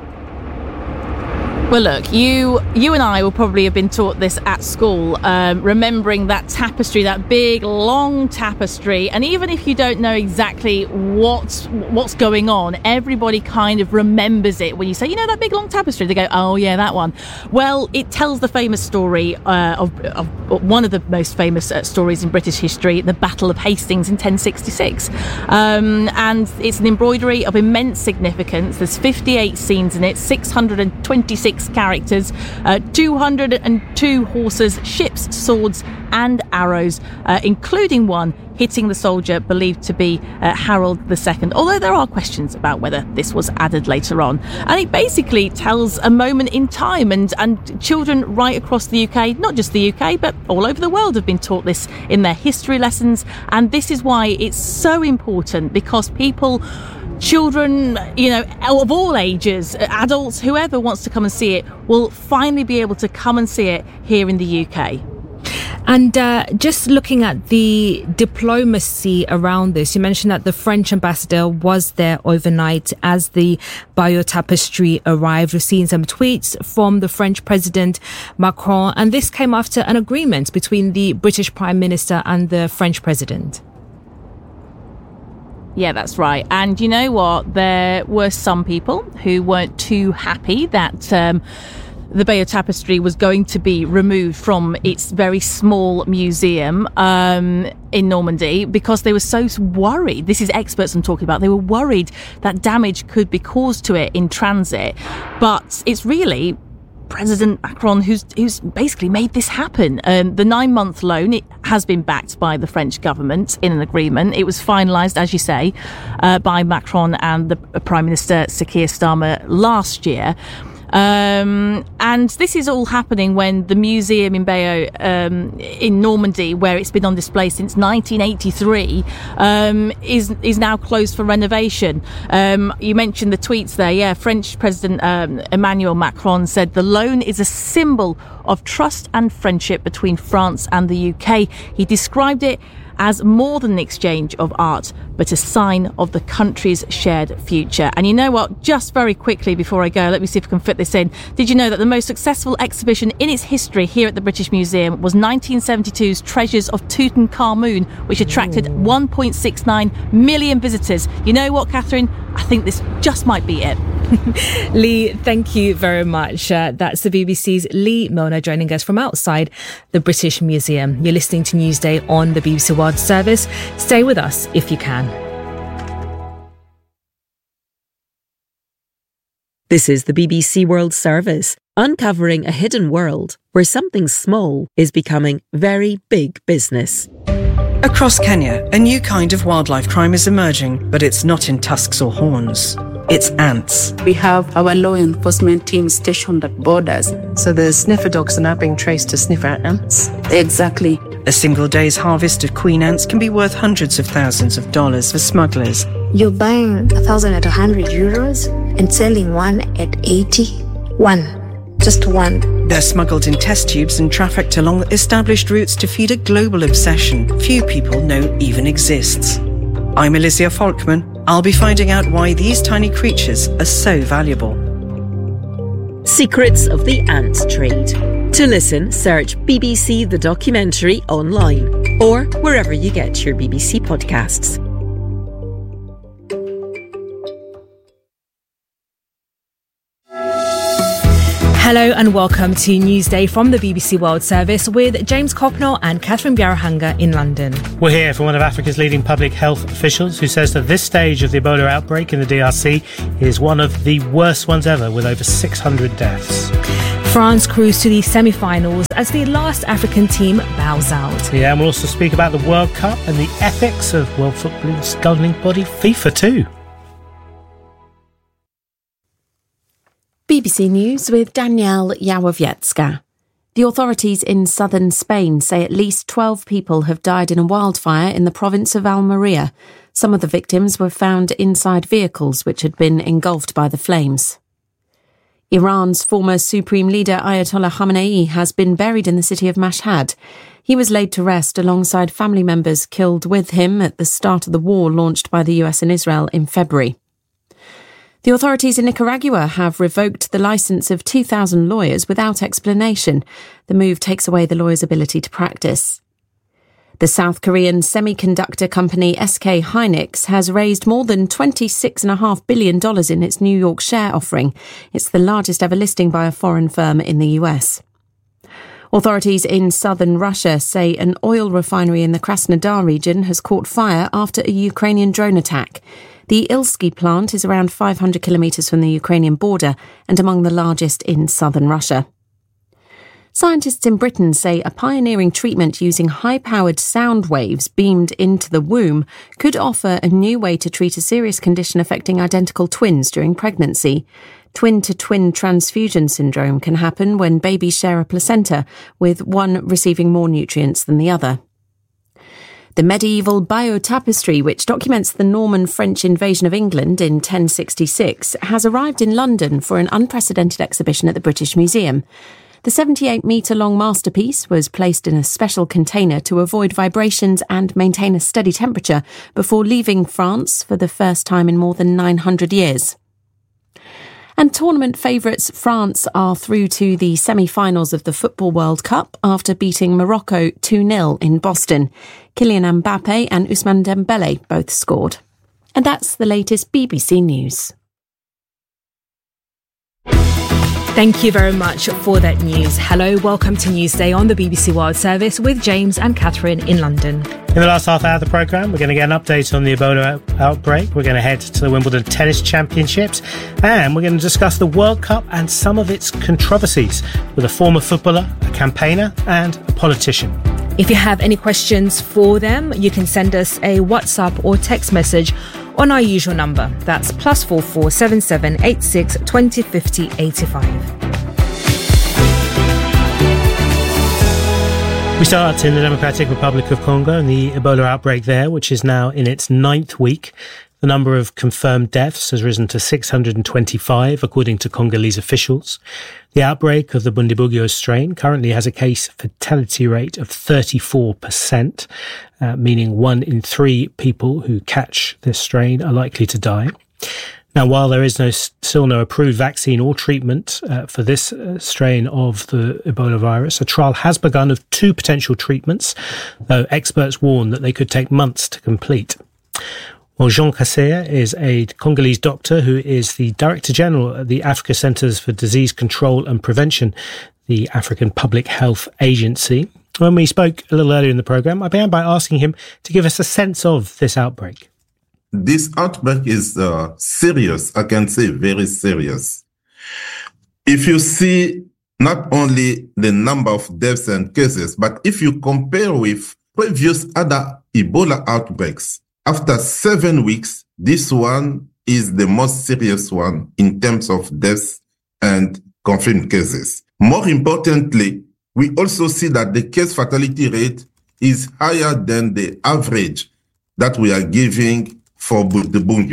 Well, look, you you and I will probably have been taught this at school, um, remembering that tapestry, that big, long tapestry. And even if you don't know exactly what's, what's going on, everybody kind of remembers it. When you say, you know, that big, long tapestry, they go, oh, yeah, that one. Well, it tells the famous story uh, of, of one of the most famous uh, stories in British history, the Battle of Hastings in ten sixty-six. Um, and it's an embroidery of immense significance. There's fifty-eight scenes in it, six hundred twenty-six characters, uh, two hundred two horses, ships, swords and arrows, uh, including one hitting the soldier believed to be uh, Harold the Second, although there are questions about whether this was added later on. And it basically tells a moment in time, and, and children right across the U K, not just the U K, but all over the world have been taught this in their history lessons. And this is why it's so important, because people, children, you know, of all ages, adults, whoever wants to come and see it, will finally be able to come and see it here in the U K. And uh, just looking at the diplomacy around this, you mentioned that the French ambassador was there overnight as the Bayeux Tapestry arrived. We've seen some tweets from the French President Macron, and this came after an agreement between the British Prime Minister and the French President. Yeah, that's right. And you know what? There were some people who weren't too happy that um, the Bayeux Tapestry was going to be removed from its very small museum um, in Normandy, because they were so worried. This is experts I'm talking about. They were worried that damage could be caused to it in transit. But it's really President Macron who's who's basically made this happen. Um, the nine-month loan, it has been backed by the French government in an agreement. It was finalised, as you say, uh, by Macron and the Prime Minister Sir Keir Starmer last year. Um, and this is all happening when the museum in Bayeux, um, in Normandy, where it's been on display since nineteen eighty-three, um, is is now closed for renovation. Um, you mentioned the tweets there. Yeah, French President um, Emmanuel Macron said the loan is a symbol of trust and friendship between France and the U K. He described it as more than an exchange of art, but a sign of the country's shared future. And you know what? Just very quickly before I go, let me see if I can fit this in. Did you know that the most successful exhibition in its history here at the British Museum was nineteen seventy-two's Treasures of Tutankhamun, which attracted Ooh. one point six nine million visitors? You know what, Catherine? I think this just might be it. Lee, thank you very much. Uh, that's the B B C's Lee Milner joining us from outside the British Museum. You're listening to Newsday on the B B C World Service. Stay with us if you can. This is the B B C World Service, uncovering a hidden world where something small is becoming very big business. Across Kenya, a new kind of wildlife crime is emerging, but it's not in tusks or horns. It's ants. We have our law enforcement team stationed at borders. So the sniffer dogs are now being traced to sniffer ants? Exactly. A single day's harvest of queen ants can be worth hundreds of thousands of dollars for smugglers. You're buying a thousand at a hundred euros? and selling one at eighty. One. Just one. They're smuggled in test tubes and trafficked along established routes to feed a global obsession few people know even exists. I'm Alicia Falkman. I'll be finding out why these tiny creatures are so valuable. Secrets of the Ant Trade. To listen, search B B C The Documentary online or wherever you get your B B C podcasts. Hello and welcome to Newsday from the B B C World Service with James Cocknell and Catherine Biarahanga in London. We're here from one of Africa's leading public health officials who says that this stage of the Ebola outbreak in the D R C is one of the worst ones ever, with over six hundred deaths. France cruised to the semi-finals as the last African team bows out. Yeah, and we'll also speak about the World Cup and the ethics of world football's governing body, FIFA too. B B C News with Danielle Yawowiecka. The authorities in southern Spain say at least twelve people have died in a wildfire in the province of Almería. Some of the victims were found inside vehicles which had been engulfed by the flames. Iran's former supreme leader Ayatollah Khamenei has been buried in the city of Mashhad. He was laid to rest alongside family members killed with him at the start of the war launched by the U S and Israel in February. The authorities in Nicaragua have revoked the licence of two thousand lawyers without explanation. The move takes away the lawyers' ability to practice. The South Korean semiconductor company S K Hynix has raised more than twenty-six point five billion dollars in its New York share offering. It's the largest ever listing by a foreign firm in the U S. Authorities in southern Russia say an oil refinery in the Krasnodar region has caught fire after a Ukrainian drone attack. The Ilsky plant is around five hundred kilometres from the Ukrainian border and among the largest in southern Russia. Scientists in Britain say a pioneering treatment using high-powered sound waves beamed into the womb could offer a new way to treat a serious condition affecting identical twins during pregnancy. Twin-to-twin transfusion syndrome can happen when babies share a placenta, with one receiving more nutrients than the other. The medieval Bayeux Tapestry, which documents the Norman French invasion of England in ten sixty-six, has arrived in London for an unprecedented exhibition at the British Museum. The seventy-eight metre long masterpiece was placed in a special container to avoid vibrations and maintain a steady temperature before leaving France for the first time in more than nine hundred years. And tournament favourites France are through to the semi-finals of the Football World Cup after beating Morocco two nil in Boston. Kylian Mbappe and Ousmane Dembele both scored. And that's the latest B B C News. Thank you very much for that news. Hello, welcome to Newsday on the B B C World Service with James and Catherine in London. In the last half hour of the programme, we're going to get an update on the Ebola out- outbreak. We're going to head to the Wimbledon Tennis Championships, and we're going to discuss the World Cup and some of its controversies with a former footballer, a campaigner and a politician. If you have any questions for them, you can send us a WhatsApp or text message on our usual number. That's plus four four seven seven eight six twenty fifty eighty five. We start in the Democratic Republic of Congo and the Ebola outbreak there, which is now in its ninth week. The number of confirmed deaths has risen to six hundred twenty-five, according to Congolese officials. The outbreak of the Bundibugyo strain currently has a case fatality rate of thirty-four percent, uh, meaning one in three people who catch this strain are likely to die. Now, while there is no still no approved vaccine or treatment uh, for this uh, strain of the Ebola virus, a trial has begun of two potential treatments, though experts warn that they could take months to complete. Well, Jean Kasseya is a Congolese doctor who is the Director General at the Africa Centres for Disease Control and Prevention, the African Public Health Agency. When we spoke a little earlier in the programme, I began by asking him to give us a sense of this outbreak. This outbreak is uh, serious, I can say very serious. If you see not only the number of deaths and cases, but if you compare with previous other Ebola outbreaks, after seven weeks, this one is the most serious one in terms of deaths and confirmed cases. More importantly, we also see that the case fatality rate is higher than the average that we are giving for the Bundibugyo.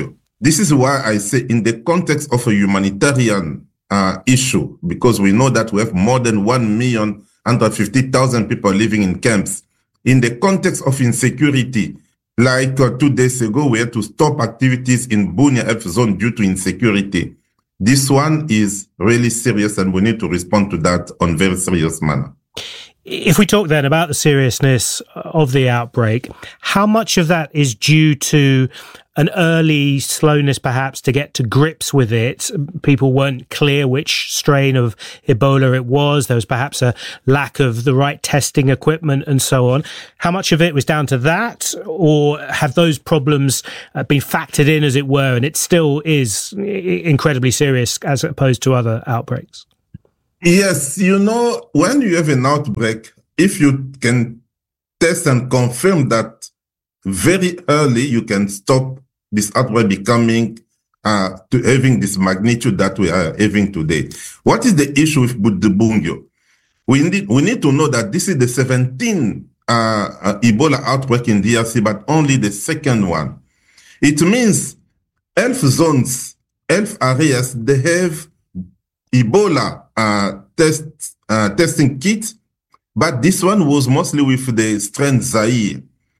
This is why I say in the context of a humanitarian uh, issue, because we know that we have more than one million one hundred fifty thousand people living in camps. In the context of insecurity, like uh, two days ago, we had to stop activities in Bunia F zone due to insecurity. This one is really serious and we need to respond to that on very serious manner. If we talk then about the seriousness of the outbreak, how much of that is due to an early slowness perhaps to get to grips with it? People weren't clear which strain of Ebola it was. There was perhaps a lack of the right testing equipment and so on. How much of it was down to that? Or have those problems been factored in, as it were, and it still is incredibly serious as opposed to other outbreaks? Yes, you know, when you have an outbreak, if you can test and confirm that very early, you can stop this outbreak becoming uh, to having this magnitude that we are having today. What is the issue with Bundibugyo? We need we need to know that this is the seventeenth uh, uh, Ebola outbreak in D R C, but only the second one. It means health zones, health areas, they have Ebola uh, test uh, testing kits, but this one was mostly with the strain Zaire.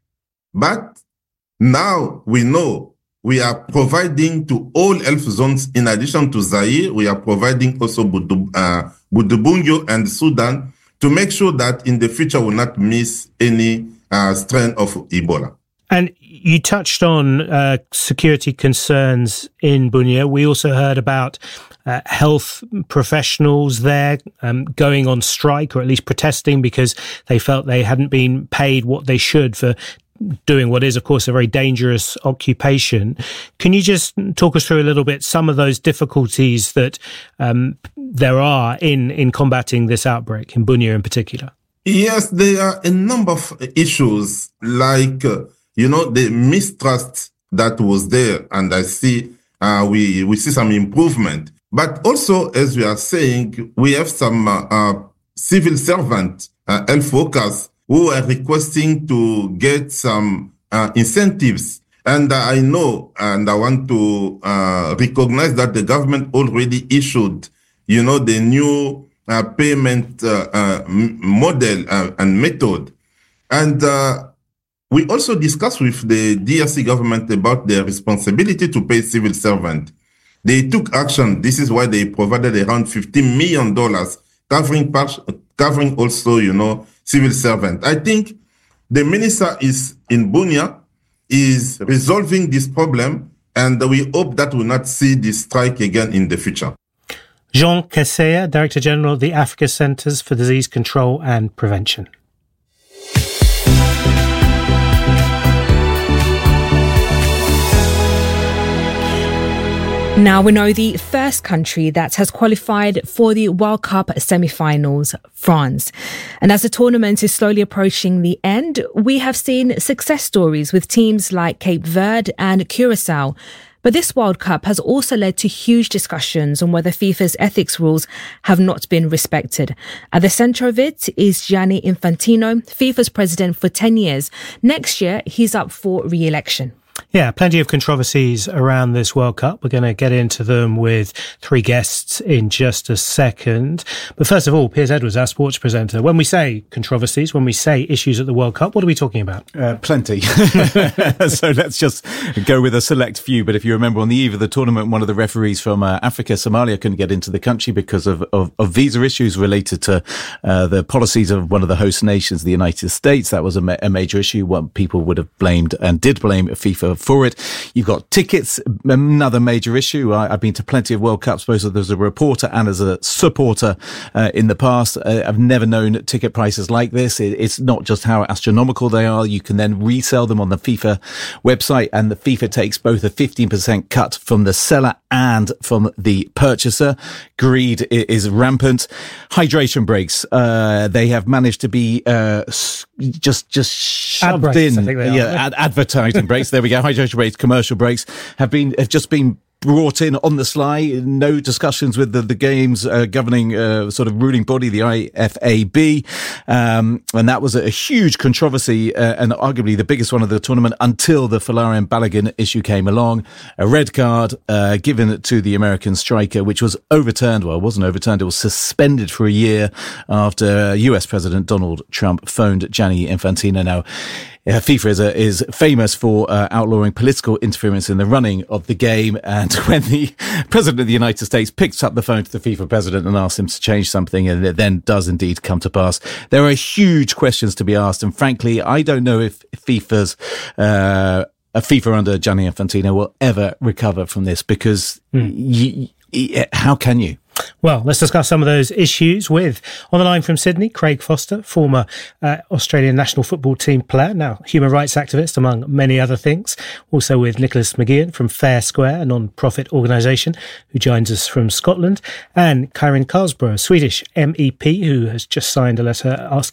But now we know we are providing to all health zones, in addition to Zaire, we are providing also Bundibugyo uh, and Sudan to make sure that in the future we will not miss any uh, strain of Ebola. And you touched on uh, security concerns in Bunia. We also heard about uh, health professionals there um, going on strike, or at least protesting because they felt they hadn't been paid what they should for doing what is, of course, a very dangerous occupation. Can you just talk us through a little bit some of those difficulties that um, there are in, in combating this outbreak, in Bunia in particular? Yes, there are a number of issues, like, uh, you know, the mistrust that was there, and I see uh, we, we see some improvement. But also, as we are saying, we have some uh, uh, civil servant, uh, health workers, who are requesting to get some uh, incentives. And uh, I know, and I want to uh, recognize that the government already issued, you know, the new uh, payment uh, uh, model uh, and method. And uh, we also discussed with the D R C government about their responsibility to pay civil servants. They took action. This is why they provided around fifteen million dollars, covering part, covering also, you know, civil servant. I think the minister is in Bunia, is resolving this problem, and we hope that we will not see this strike again in the future. Jean Kaseya, Director General of the Africa Centres for Disease Control and Prevention. Now we know the first country that has qualified for the World Cup semi-finals, France. And as the tournament is slowly approaching the end, we have seen success stories with teams like Cape Verde and Curacao. But this World Cup has also led to huge discussions on whether FIFA's ethics rules have not been respected. At the centre of it is Gianni Infantino, FIFA's president for ten years. Next year, he's up for re-election. Yeah, plenty of controversies around this World Cup. We're going to get into them with three guests in just a second. But first of all, Piers Edwards, our sports presenter. When we say controversies, when we say issues at the World Cup, what are we talking about? Uh, plenty. So let's just go with a select few. But if you remember, on the eve of the tournament, one of the referees from uh, Africa, Somalia, couldn't get into the country because of, of, of visa issues related to uh, the policies of one of the host nations, the United States. That was a, ma- a major issue. What people would have blamed and did blame FIFA for it. You've got tickets, another major issue. I, I've been to plenty of World Cups, both as a reporter and as a supporter uh, in the past. Uh, I've never known ticket prices like this. It, it's not just how astronomical they are. You can then resell them on the FIFA website, and the FIFA takes both a fifteen percent cut from the seller and from the purchaser. Greed is rampant. Hydration breaks. Uh, they have managed to be uh, just just shoved breaks, in. I think they yeah, ad- advertising breaks. There we go. Hydration breaks, commercial breaks have been have just been brought in on the sly, no discussions with the, the game's uh, governing uh, sort of ruling body, the I F A B. Um, and that was a, a huge controversy uh, and arguably the biggest one of the tournament until the Folarin Balogun issue came along. A red card uh, given to the American striker, which was overturned. Well, it wasn't overturned. It was suspended for a year after U S President Donald Trump phoned Gianni Infantino. Now, Uh, FIFA is, a, is famous for uh, outlawing political interference in the running of the game. And when the President of the United States picks up the phone to the FIFA President and asks him to change something, and it then does indeed come to pass, there are huge questions to be asked. And frankly, I don't know if FIFA's uh, a FIFA under Gianni Infantino will ever recover from this, because mm. y- y- how can you? Well, let's discuss some of those issues with, on the line from Sydney, Craig Foster, former uh, Australian national football team player, now human rights activist, among many other things. Also with Nicholas McGeehan from Fair Square, a non-profit organisation, who joins us from Scotland. And Karen Karlsbro, a Swedish M E P, who has just signed a letter asking